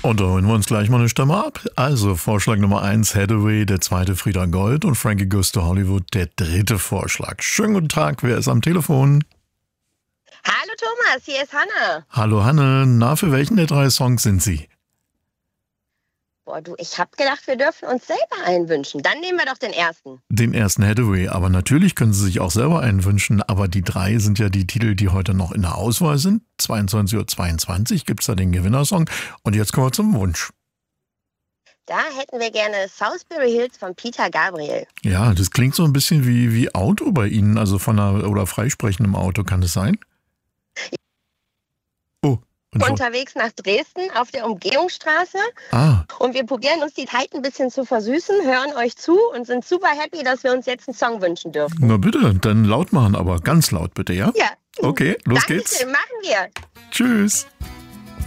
Und da holen wir uns gleich mal eine Stimme ab. Also Vorschlag Nummer 1, Hathaway, der zweite Frieda Gold und Frankie Goes to Hollywood, der dritte Vorschlag. Schönen guten Tag, wer ist am Telefon? Hallo Thomas, hier ist Hanna. Hallo Hanne, na, für welchen der 3 Songs sind Sie? Boah, du, ich hab gedacht, wir dürfen uns selber einen wünschen. Dann nehmen wir doch den ersten. Den ersten Hathaway, aber natürlich können Sie sich auch selber einen wünschen, aber die 3 sind ja die Titel, die heute noch in der Auswahl sind. 22:22 Uhr gibt es da den Gewinnersong und jetzt kommen wir zum Wunsch. Da hätten wir gerne Southbury Hills von Peter Gabriel. Ja, das klingt so ein bisschen wie Auto bei Ihnen, also von einer oder freisprechendem Auto, kann das sein? Oh. Unterwegs nach Dresden auf der Umgehungsstraße. Ah. Und wir probieren uns die Zeit ein bisschen zu versüßen, hören euch zu und sind super happy, dass wir uns jetzt einen Song wünschen dürfen. Na bitte, dann laut machen, aber ganz laut bitte, ja? Ja. Okay, los Dankeschön, geht's. machen wir. Tschüss.